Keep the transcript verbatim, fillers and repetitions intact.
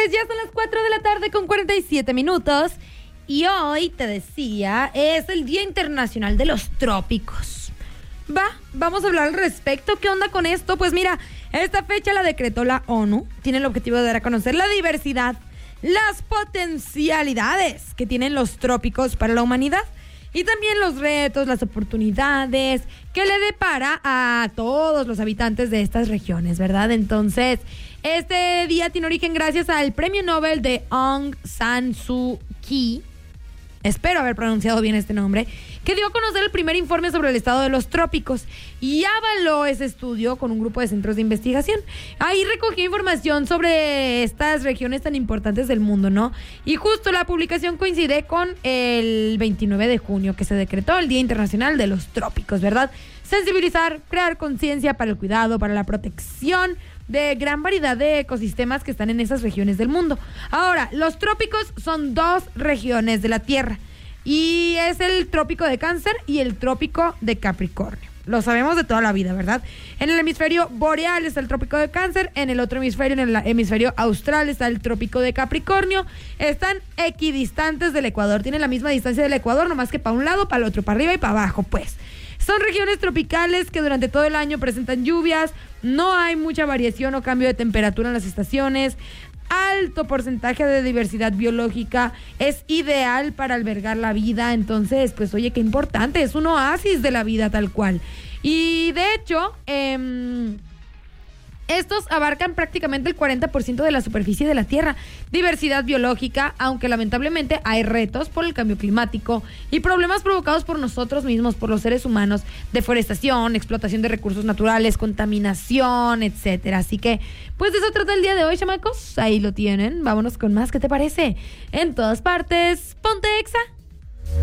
pues ya son las cuatro de la tarde con cuarenta y siete minutos. Y hoy, te decía, es el Día Internacional de los Trópicos. Va, vamos a hablar al respecto. ¿Qué onda con esto? Pues mira, esta fecha la decretó la ONU. Tiene el objetivo de dar a conocer la diversidad, las potencialidades que tienen los trópicos para la humanidad y también los retos, las oportunidades que le depara a todos los habitantes de estas regiones, ¿verdad? Entonces, este día tiene origen gracias al Premio Nobel de Aung San Suu Kyi, espero haber pronunciado bien este nombre, que dio a conocer el primer informe sobre el estado de los trópicos y avaló ese estudio con un grupo de centros de investigación. Ahí recogió información sobre estas regiones tan importantes del mundo, ¿no? Y justo la publicación coincide con el veintinueve de junio, que se decretó el Día Internacional de los Trópicos, ¿verdad? Sensibilizar, crear conciencia para el cuidado, para la protección de gran variedad de ecosistemas que están en esas regiones del mundo. Ahora, los trópicos son dos regiones de la Tierra y es el trópico de Cáncer y el trópico de Capricornio. Lo sabemos de toda la vida, ¿verdad? En el hemisferio boreal está el trópico de Cáncer, en el otro hemisferio, en el hemisferio austral, está el trópico de Capricornio. Están equidistantes del Ecuador, tienen la misma distancia del Ecuador, nomás que para un lado, para el otro, para arriba y para abajo, pues. Son regiones tropicales que durante todo el año presentan lluvias, no hay mucha variación o cambio de temperatura en las estaciones, alto porcentaje de diversidad biológica, es ideal para albergar la vida. Entonces, pues oye, qué importante, es un oasis de la vida tal cual. Y de hecho, eh, estos abarcan prácticamente el cuarenta por ciento de la superficie de la Tierra. Diversidad biológica, aunque lamentablemente hay retos por el cambio climático y problemas provocados por nosotros mismos, por los seres humanos, deforestación, explotación de recursos naturales, contaminación, etcétera. Así que, pues de eso trata el día de hoy, chamacos. Ahí lo tienen. Vámonos con más, ¿qué te parece? En todas partes, ponte Exa.